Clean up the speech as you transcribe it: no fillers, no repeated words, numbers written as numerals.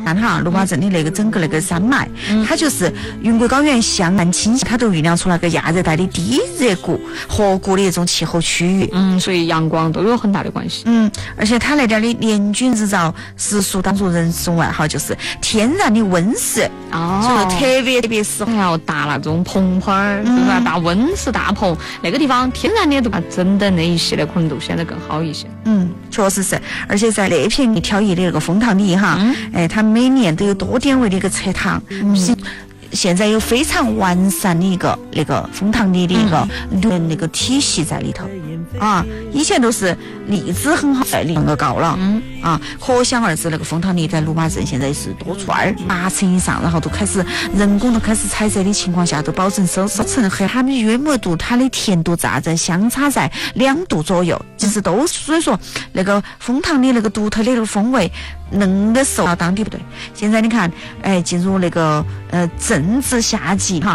看哈，鲁马镇的那个整个那个山脉，它就是云贵高原向南倾斜，它都酝酿出了个亚热带的低热谷河谷的一种气候区域。 所以阳光都有很大的关系。 而且它那点的年均日照时数当中，人送外号就是天然的温室，所以特别适合要搭那种棚棚儿，对吧？搭温室大棚，那个地方天然的整的那一系列可能都显得更好一些。 确实是，而且在那片挑移的那个枫糖里哈，它每年都有多点位的一个侧塘。现在有非常完善的一个那个枫糖里的一个那个体系在里头以前都是荔枝很好，那个高了可想而知那个枫糖里在鲁马镇现在是多出8成以上，然后都开始人工都开始采摘的情况下，都保证收成和它的约莫度，它的甜度在相差在2度左右，其实都所以说那个枫糖的那个独特的那个风味能够受到当地不对。现在你看，进入那个正值夏季